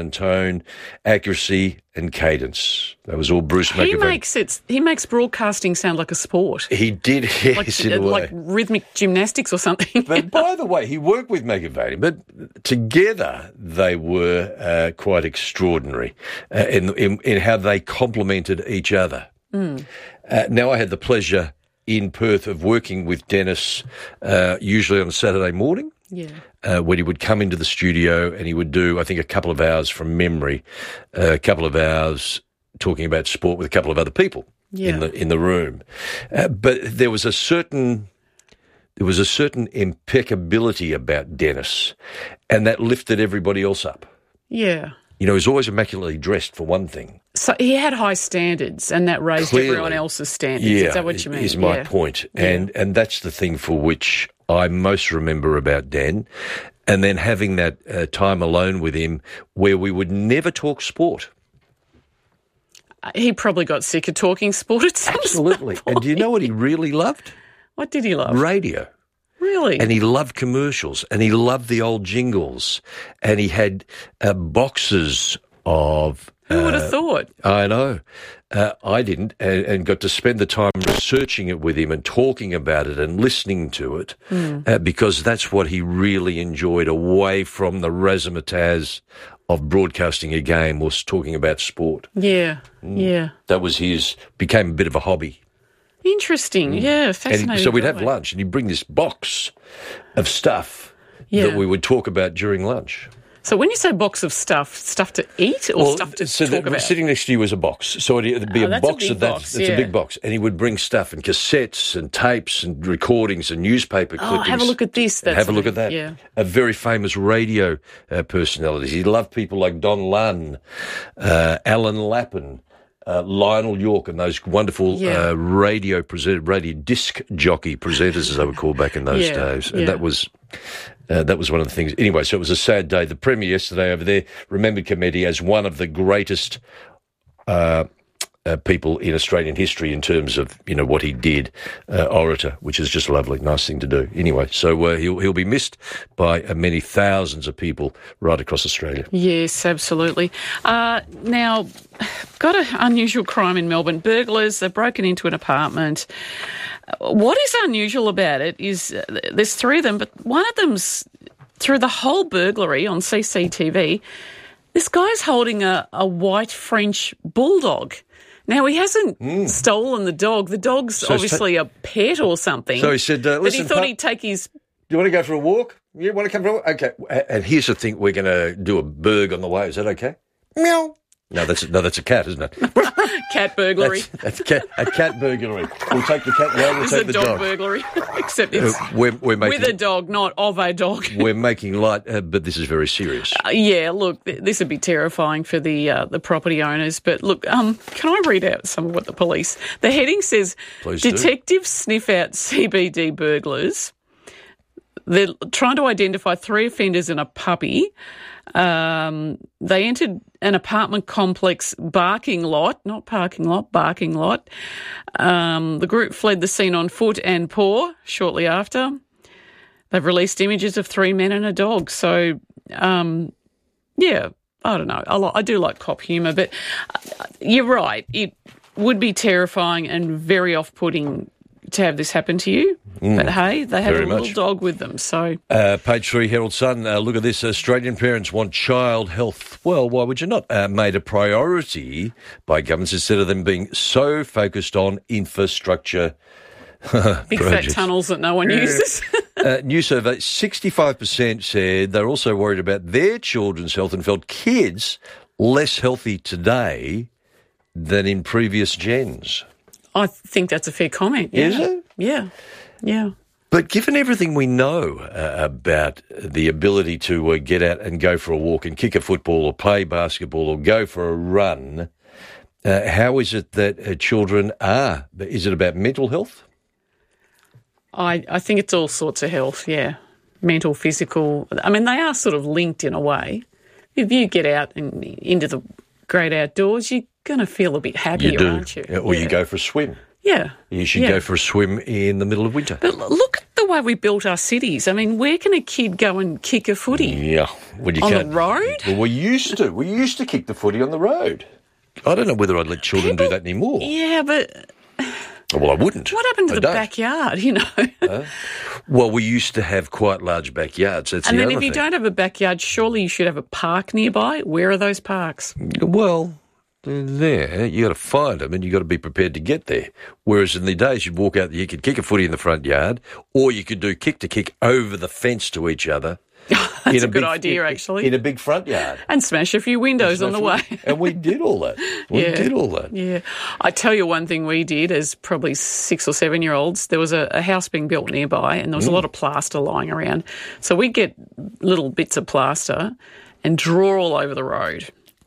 and tone, accuracy and cadence. That was all Bruce McAvaney. He makes broadcasting sound like a sport. He did, yes, in a way. Like rhythmic gymnastics or something. But by the way, he worked with McAvaney, but together they were quite extraordinary in how they complemented each other. Now, I had the pleasure in Perth of working with Dennis, usually on a Saturday morning. Yeah. When he would come into the studio and he would do, I think, a couple of hours from memory, a couple of hours talking about sport with a couple of other people in the room. But there was a certain impeccability about Dennis, and that lifted everybody else up. Yeah. You know, he was always immaculately dressed, for one thing. So he had high standards, and that raised everyone else's standards. Is that what you mean? Is my point. Yeah. And that's the thing for which I most remember about Dan. And then having that time alone with him where we would never talk sport. He probably got sick of talking sport at some Absolutely. point. And do you know what he really loved? What did he love? Radio. Really? And he loved commercials, and he loved the old jingles, and he had boxes of... Who would have thought? I know. I didn't, and got to spend the time researching it with him and talking about it and listening to it, because that's what he really enjoyed away from the razzmatazz of broadcasting a game, was talking about sport. Yeah, yeah. That was became a bit of a hobby. Interesting, yeah, fascinating. And so we'd have lunch, and he'd bring this box of stuff that we would talk about during lunch. So when you say box of stuff to eat or stuff to talk about? Sitting next to you was a box. So it'd be a box of that. Box, it's a big box. And he would bring stuff and cassettes and tapes and recordings and newspaper clippings. Have a look at this. Have a look at that. Yeah. A very famous radio personality. He loved people like Don Lunn, Alan Lappin, Lionel York, and those wonderful radio disc jockey presenters, as they were called back in those days. And that was one of the things. Anyway, so it was a sad day. The Premier yesterday over there remembered Kemeti as one of the greatest people in Australian history in terms of, you know, what he did, orator, which is just lovely, nice thing to do. Anyway, so he'll be missed by many thousands of people right across Australia. Yes, absolutely. Now, got an unusual crime in Melbourne. Burglars have broken into an apartment. What is unusual about it is there's three of them, but one of them's through the whole burglary on CCTV. This guy's holding a white French bulldog. Now, he hasn't stolen the dog. The dog's obviously a pet or something. So he said, listen, but he thought he'd take his... Do you want to go for a walk? You want to come for a walk? Okay. And here's the thing, we're going to do a burg on the way. Is that okay? Meow. No, that's a cat, isn't it? Cat burglary. That's a cat burglary. We'll take the cat. No, we'll take the dog. It's a dog burglary, except it's we're making, with a dog, not of a dog. We're making light, but this is very serious. Yeah, look, this would be terrifying for the property owners. But look, can I read out some of what the police... The heading says, Please detectives sniff out CBD burglars. They're trying to identify 3 offenders and a puppy. They entered an apartment complex barking lot. The group fled the scene on foot and paw shortly after. They've released images of 3 men and a dog. So, I don't know. I do like cop humour, but you're right. It would be terrifying and very off-putting to have this happen to you. But hey, they had a little dog with them. So, page 3, Herald Sun. Look at this. Australian parents want child health. Well, why would you not? Made a priority by governments instead of them being so focused on infrastructure. Big fat tunnels that no one uses. New survey, 65% said they're also worried about their children's health and felt kids less healthy today than in previous gens. I think that's a fair comment. Yeah. Is it? Yeah. But given everything we know about the ability to get out and go for a walk and kick a football or play basketball or go for a run, how is it that children are? Is it about mental health? I think it's all sorts of health, yeah. Mental, physical. I mean, they are sort of linked in a way. If you get out and into the great outdoors, you're going to feel a bit happier, aren't you? Or you go for a swim. Yeah. You should go for a swim in the middle of winter. But look at the way we built our cities. I mean, where can a kid go and kick a footy? Yeah. Well, you On can't. the road? Well, we used to. We used to kick the footy on the road. I don't know whether I'd let children do that anymore. Yeah, but Well, I wouldn't. what happened to I the don't. backyard, you know? Well, we used to have quite large backyards. That's And the then other if you thing. don't have a backyard, surely you should have a park nearby. Where are those parks? Well, they're there. You got to find them, and you got to be prepared to get there. Whereas in the days, you'd walk out, you could kick a footy in the front yard, or you could do kick to kick over the fence to each other. That's a good idea, actually. In a big front yard. And smash a few windows on the way. And we did all that. We Yeah. did all that. Yeah. I tell you one thing we did as probably 6 or 7 year olds, there was a house being built nearby and there was a lot of plaster lying around. So we'd get little bits of plaster and draw all over the road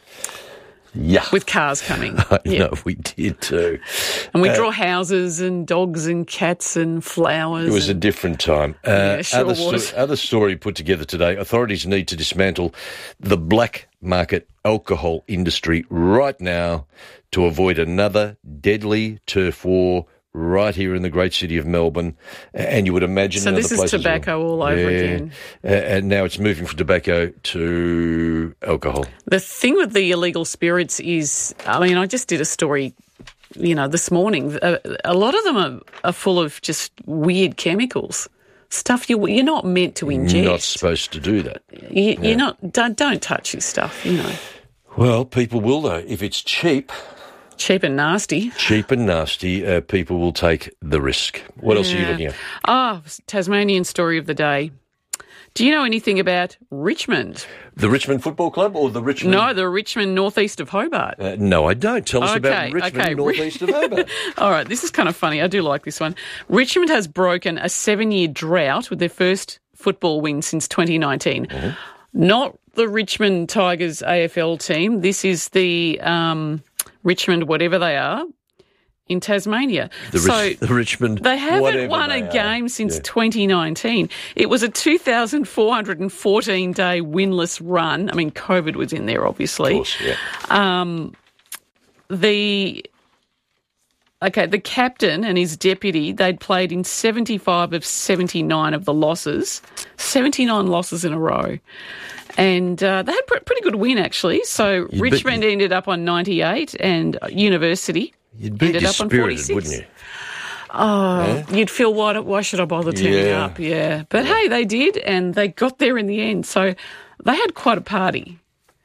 Yeah. with cars coming. I know, we did too. And we draw houses and dogs and cats and flowers. It was a different time. Yeah, sure other, was. Other story put together today, authorities need to dismantle the black market alcohol industry right now to avoid another deadly turf war right here in the great city of Melbourne. And you would imagine So in other this is places as well. tobacco all over again. And now it's moving from tobacco to alcohol. The thing with the illegal spirits is, I mean, I just did a story, you know, this morning. A lot of them are full of just weird chemicals, stuff you're not meant to ingest. Not supposed to do that. You're not. Don't touch this stuff. You know, Well, people will though. If it's cheap cheap and nasty. and nasty, people will take the risk. What else are you looking at? Tasmanian story of the day. Do you know anything about Richmond? The Richmond Football Club or the Richmond? No, the Richmond northeast of Hobart. No, I don't. Tell us about Okay, Richmond, okay. northeast of Hobart. All right, this is kind of funny. I do like this one. Richmond has broken a 7-year drought with their first football win since 2019. Not the Richmond Tigers AFL team. This is the Richmond whatever they are in Tasmania. The Richmond. They haven't whatever won they a are. game since Yeah. 2019. It was a 2,414-day winless run. I mean, COVID was in there, obviously. Of course, yeah. The captain and his deputy, they'd played in 75 of 79 of the losses, 79 losses in a row. And they had a pretty good win, actually. So Richmond ended up on 98 and University You'd be ended up on dispirited, 46. wouldn't you? Oh, you'd feel, why should I bother turning Yeah. up? Yeah. But hey, they did, and they got there in the end. So they had quite a party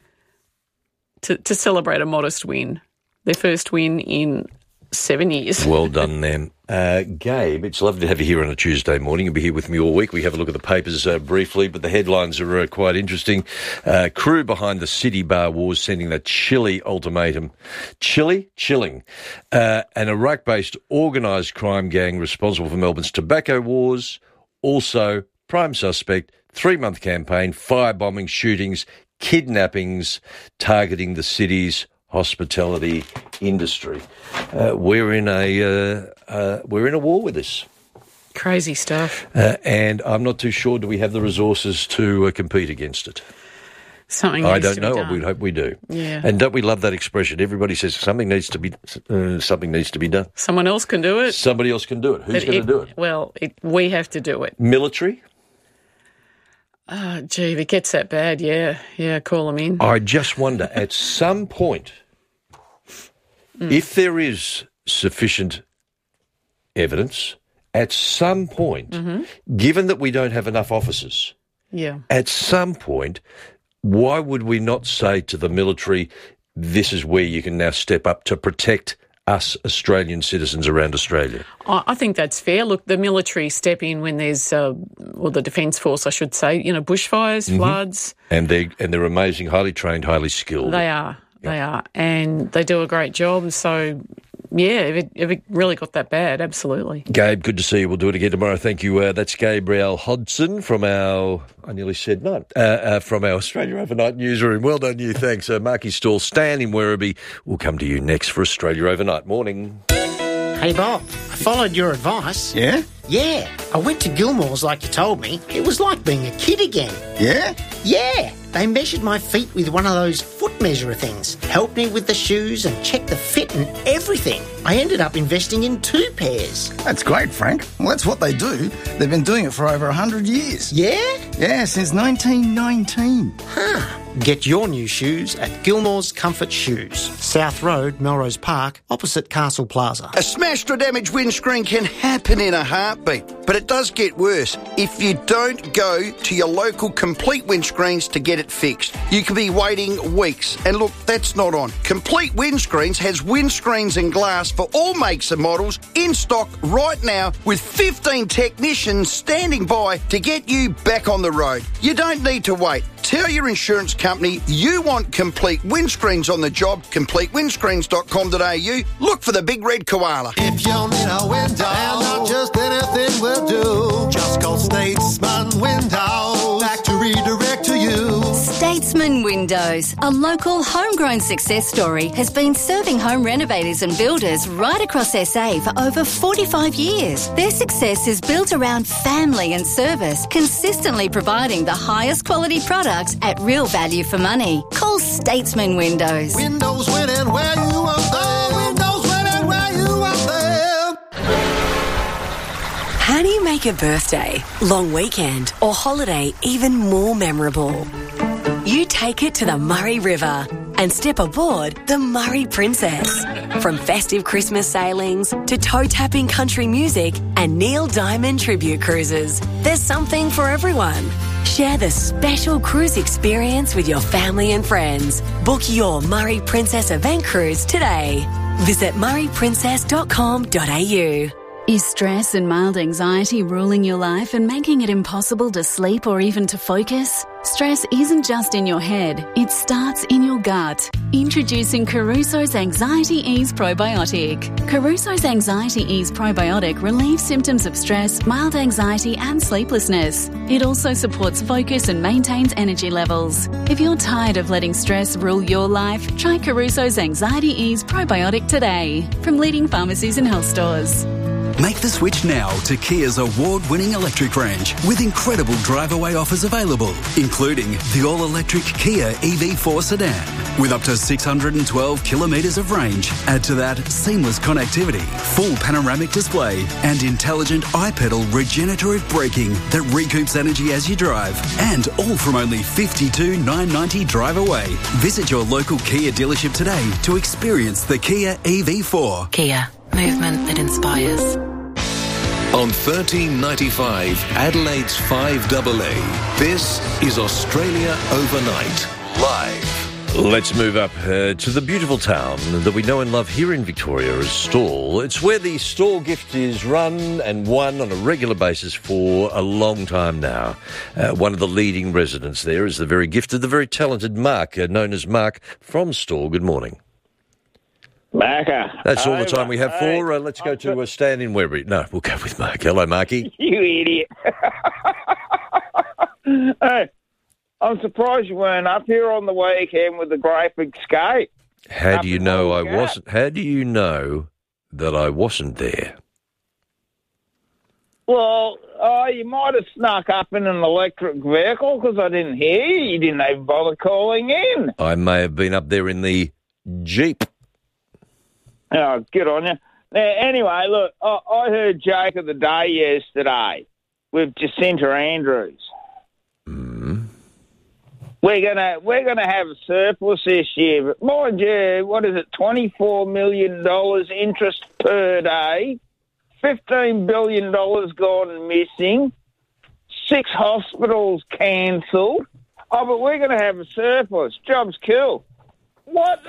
to celebrate a modest win, their first win in 7 years. Well done, then. Gabe, it's lovely to have you here on a Tuesday morning. You'll be here with me all week. We have a look at the papers briefly, but the headlines are quite interesting. Crew behind the City Bar Wars sending that chilly ultimatum. Chilling. An Iraq-based organised crime gang responsible for Melbourne's tobacco wars. Also, prime suspect, 3-month campaign, firebombing, shootings, kidnappings, targeting the city's hospitality industry. We're in a war with this, Crazy stuff. and I'm not too sure. Do we have the resources to compete against it? Something I needs don't to be know. done. We'd hope we do. Yeah. And don't we love that expression? Everybody says something needs to be done. Someone else can do it. Somebody else can do it. Who's going to do it? Well, we have to do it. Military. Oh, gee, if it gets that bad, yeah, call them in. I just wonder, at some point, if there is sufficient evidence, at some point, given that we don't have enough officers, Yeah. at some point, why would we not say to the military, this is where you can now step up to protect us Australian citizens around Australia? I think that's fair. Look, the military step in when there's, or the Defence Force, I should say, bushfires, floods. And they're amazing, highly trained, highly skilled. They are. And they do a great job. And so, yeah, if it really got that bad, absolutely. Gabe, good to see you. We'll do it again tomorrow. Thank you. That's Gabrielle Hodson from our, I nearly said not, from our Australia Overnight newsroom. Well done you. Thanks. Marky Stall, Stan in Werribee. We'll come to you next for Australia Overnight. Morning. Hey, Bob, I followed your advice. Yeah? Yeah, I went to Gilmore's like you told me. It was like being a kid again. Yeah? Yeah, They measured my feet with one of those foot measurer things, helped me with the shoes and checked the fit and everything. I ended up investing in 2 pairs. That's great, Frank. Well, that's what they do. They've been doing it for over 100 years. Yeah? Yeah, since 1919. Get your new shoes at Gilmore's Comfort Shoes. South Road, Melrose Park, opposite Castle Plaza. A smashed or damaged windscreen can happen in a heartbeat, but it does get worse if you don't go to your local Complete Windscreens to get it fixed. You could be waiting weeks, and look, that's not on. Complete Windscreens has windscreens and glass for all makes and models in stock right now with 15 technicians standing by to get you back on the road. You don't need to wait. Tell your insurance company you want Complete Windscreens on the job. CompleteWindscreens.com.au. Look for the big red koala. If you need a window, and not just anything will do, just call Statesman Windows. Factory direct to you. Statesman Windows, a local homegrown success story, has been serving home renovators and builders right across SA for over 45 years. Their success is built around family and service, consistently providing the highest quality products at real value for money. Call Statesman Windows. Windows when and where you want them. Windows when and where you want them. How do you make a birthday, long weekend or holiday even more memorable? You take it to the Murray River and step aboard the Murray Princess. From festive Christmas sailings to toe-tapping country music and Neil Diamond tribute cruises, there's something for everyone. Share the special cruise experience with your family and friends. Book your Murray Princess event cruise today. Visit murrayprincess.com.au. Is stress and mild anxiety ruling your life and making it impossible to sleep or even to focus? Stress isn't just in your head, it starts in your gut. Introducing Caruso's Anxiety Ease Probiotic. Caruso's Anxiety Ease Probiotic relieves symptoms of stress, mild anxiety and sleeplessness. It also supports focus and maintains energy levels. If you're tired of letting stress rule your life, try Caruso's Anxiety Ease Probiotic today from leading pharmacies and health stores. Make the switch now to Kia's award-winning electric range with incredible drive-away offers available, including the all-electric Kia EV4 sedan with up to 612 kilometres of range. Add to that seamless connectivity, full panoramic display and intelligent iPedal regenerative braking that recoups energy as you drive, and all from only $52,990 drive away. Visit your local Kia dealership today to experience the Kia EV4. Kia, movement that inspires. On 1395 Adelaide's 5AA, this is Australia Overnight, live. Let's move up to the beautiful town that we know and love here in Victoria as Stawell. It's where the Stawell gift is run and won on a regular basis for a long time now. One of the leading residents there is the very gifted, the very talented Mark, known as Mark from Stawell. Good morning. Marker. That's all the time we have for. Let's go to Stan in Webury. No, we'll go with Mark. Hello, Marky. You idiot. Hey, I'm surprised you weren't up here on the weekend with the great big skate. How do you know I wasn't? How do you know that I wasn't there? Well, you might have snuck up in an electric vehicle because I didn't hear you. You didn't even bother calling in. I may have been up there in the Jeep. Oh, good on you. Now, anyway, look, I heard joke of the day yesterday with Jacinta Andrews. We're gonna have a surplus this year, but mind you, what is it? $24 million interest per day, $15 billion gone missing, 6 hospitals cancelled. Oh, but we're gonna have a surplus. Job's cool. What?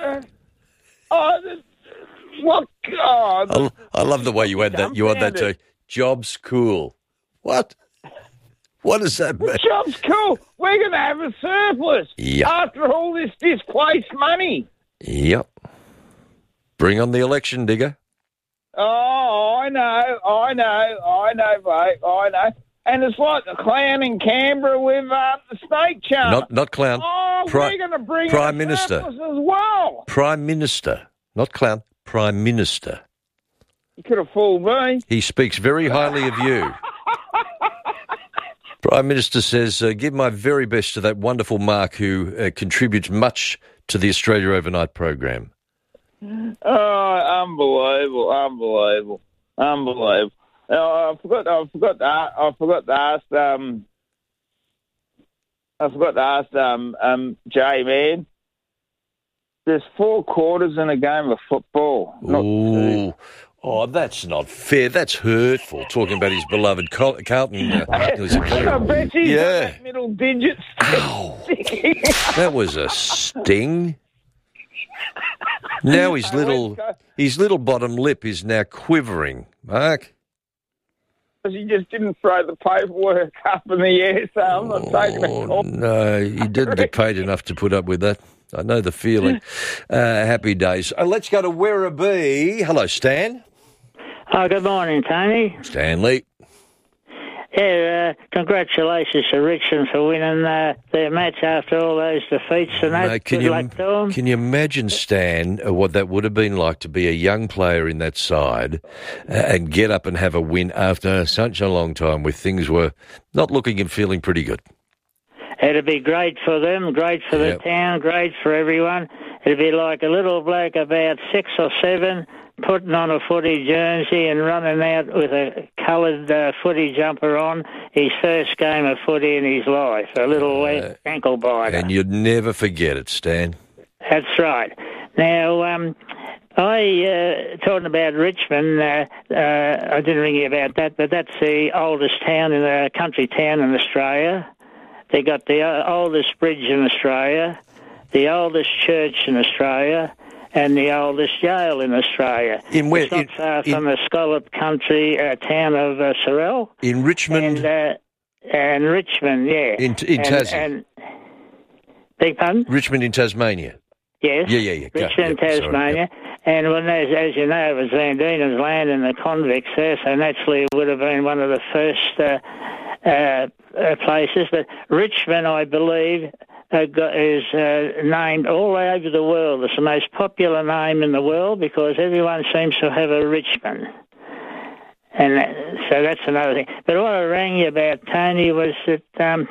What? Oh, I love the way you add that. You add that to job's cool. What? What does that mean? Job's cool. We're going to have a surplus after all this displaced money. Yep. Bring on the election, digger. Oh, I know, mate. I know. And it's like the clown in Canberra with the snake charmer. Not clown. Oh, we're going to bring Prime a Minister surplus as well. Prime Minister, not clown. Prime Minister. You could have fooled me. He speaks very highly of you. Prime Minister says, give my very best to that wonderful Mark who contributes much to the Australia Overnight program. Oh, unbelievable. I forgot to ask Jay, man. There's 4 quarters in a game of football. Not 2. Oh, that's not fair. That's hurtful. Talking about his beloved Carlton. I bet he's got that middle digit. Ow. That was a sting. Now his little bottom lip is now quivering, Mark. Because he just didn't throw the paperwork up in the air, so I'm not taking a call. No, he didn't get paid enough to put up with that. I know the feeling. Happy days. Let's go to Werribee. Hello, Stan. Oh, good morning, Tony. Stanley. Yeah, congratulations to Richmond for winning their match after all those defeats and that. Mate, good luck to them. Can you imagine, Stan, what that would have been like to be a young player in that side and get up and have a win after such a long time where things were not looking and feeling pretty good? It'd be great for them, great for the town, great for everyone. It'd be like a little bloke about 6 or 7 putting on a footy jersey and running out with a coloured footy jumper on, his first game of footy in his life, a little ankle biter. And you'd never forget it, Stan. That's right. Now, talking about Richmond, I didn't ring you about that, but that's the oldest town in the country town in Australia. They got the oldest bridge in Australia, the oldest church in Australia, and the oldest jail in Australia. It's not far from the scallop country town of Sorrel. In Richmond? And Richmond, yeah. In Tasmania? Beg pardon? Richmond in Tasmania? Yes. Yeah. Richmond, Tasmania. Sorry, and when as you know, it was Van Diemen's land and the convicts there, so naturally it would have been one of the first places. But Richmond, I believe, is named all over the world. It's the most popular name in the world because everyone seems to have a Richmond. And so that's another thing. But what I rang you about, Tony, was that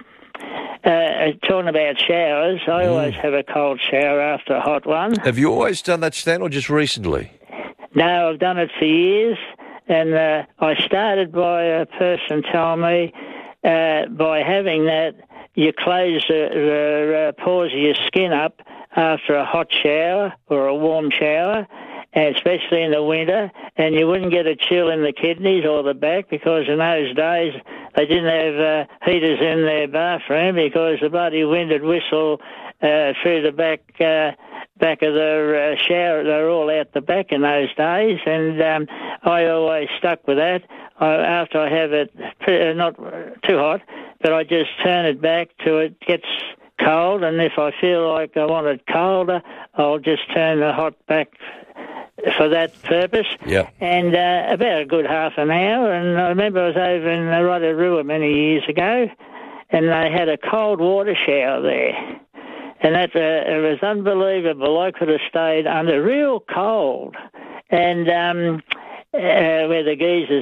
talking about showers, I always have a cold shower after a hot one. Have you always done that, Stan, or just recently? No, I've done it for years. And I started by a person telling me by having that, you close the pores of your skin up after a hot shower or a warm shower, and especially in the winter, and you wouldn't get a chill in the kidneys or the back because in those days they didn't have heaters in their bathroom because the bloody wind would whistle through the back of the shower. They were all out the back in those days, and I always stuck with that. After I have it not too hot, but I just turn it back till it gets cold, and if I feel like I want it colder, I'll just turn the hot back for that purpose. Yeah. And about a good half an hour, and I remember I was over in Rotorua many years ago, and they had a cold water shower there. And that it was unbelievable. I could have stayed under real cold, and where the geysers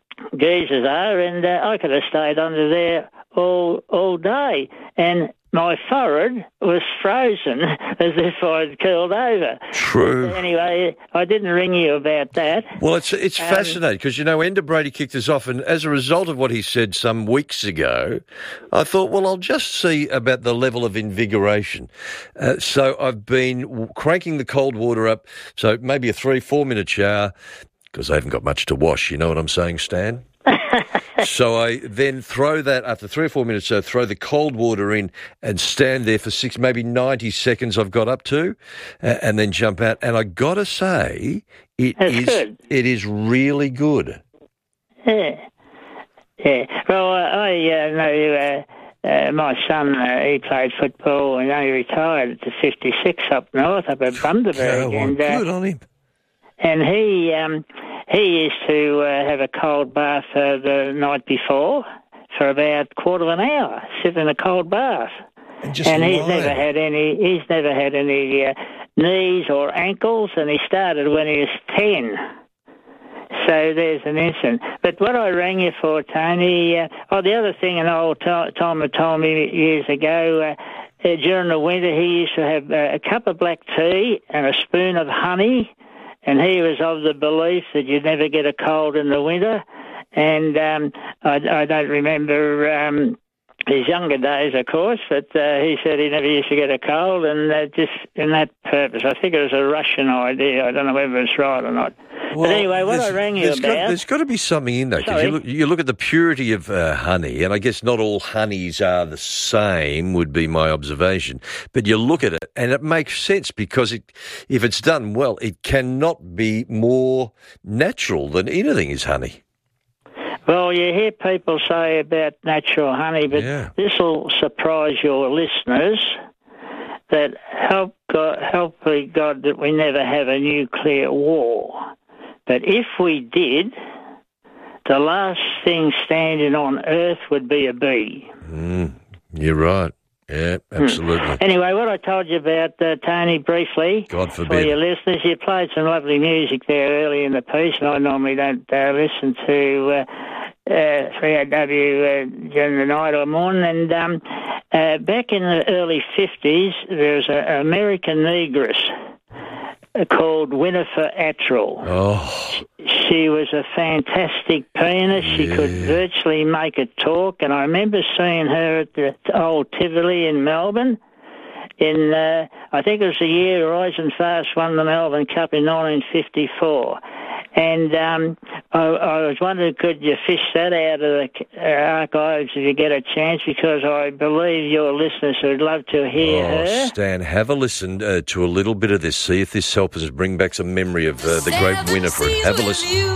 are, and I could have stayed under there all day, and my forehead was frozen as if I'd curled over. True. But anyway, I didn't ring you about that. Well, it's fascinating because, you know, Ender Brady kicked us off, and as a result of what he said some weeks ago, I thought, well, I'll just see about the level of invigoration. So I've been cranking the cold water up, so maybe a 3-4 minute shower, because I haven't got much to wash, you know what I'm saying, Stan? So I then throw that, after 3 or 4 minutes, throw the cold water in and stand there for 6, maybe 90 seconds I've got up to, and then jump out. And I got to say, it is really good. Yeah. Well, I know my son, he played football and he retired to 56 up north, up at Bundaberg. Oh, good on him. And he used to have a cold bath the night before for about a quarter of an hour, sit in a cold bath. And he's never had any knees or ankles, and he started when he was 10. So there's an incident. But what I rang you for, Tony, the other thing an old timer told me years ago, during the winter he used to have a cup of black tea and a spoon of honey, and he was of the belief that you'd never get a cold in the winter. And I don't remember his younger days, of course, but he said he never used to get a cold, and just in that purpose. I think it was a Russian idea. I don't know whether it's right or not. Well, but anyway, what I rang you about... There's got to be something in that. Because you look at the purity of honey, and I guess not all honeys are the same, would be my observation. But you look at it, and it makes sense, because if it's done well, it cannot be more natural than anything is honey. Well, you hear people say about natural honey, but this will surprise your listeners, that help be God that we never have a nuclear war. But if we did, the last thing standing on Earth would be a bee. You're right. Yeah, absolutely. Anyway, what I told you about, Tony, briefly, God forbid, for your listeners, you played some lovely music there early in the piece, and I normally don't listen to 3AW during the night or morning. And back in the early 50s, there was an American negress called Winifred Attrell. Oh. She was a fantastic pianist. She could virtually make it talk, and I remember seeing her at the old Tivoli in Melbourne. In I think it was the year Rising Fast won the Melbourne Cup in 1954. And I was wondering, could you fish that out of the archives if you get a chance? Because I believe your listeners would love to hear her. Stan, have a listen to a little bit of this. See if this helps us bring back some memory of the great Winifred. Have a listen.